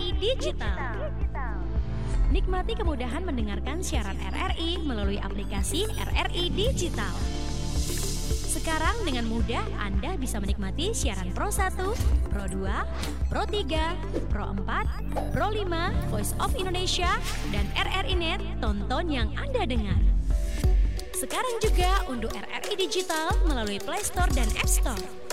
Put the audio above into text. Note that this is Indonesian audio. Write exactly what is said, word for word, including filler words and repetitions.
I Digital. Nikmati kemudahan mendengarkan siaran R R I melalui aplikasi R R I Digital. Sekarang dengan mudah Anda bisa menikmati siaran Pro satu, Pro dua, Pro tiga, Pro empat, Pro lima, Voice of Indonesia, dan R R I Net, tonton yang Anda dengar. Sekarang juga unduh R R I Digital melalui Play Store dan App Store.